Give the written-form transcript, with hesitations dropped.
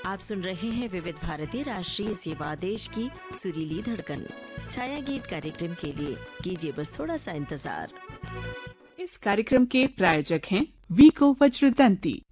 आप सुन रहे हैं विविध भारती राष्ट्रीय सेवा देश की सुरीली धड़कन। छाया गीत कार्यक्रम के लिए कीजिए बस थोड़ा सा इंतजार। इस कार्यक्रम के प्रायोजक हैं वीको वज्रदंती।